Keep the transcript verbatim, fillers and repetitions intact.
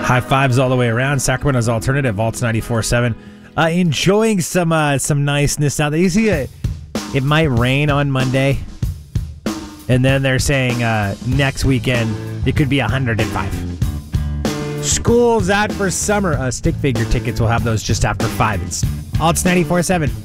High fives all the way around. Sacramento's alternative, Alts ninety-four point seven. Uh, enjoying some uh, some niceness out there. You see, it, it might rain on Monday. And then they're saying uh, next weekend it could be one hundred five. School's out for summer. Uh, stick figure tickets, we'll have those just after five. It's Alts ninety-four point seven.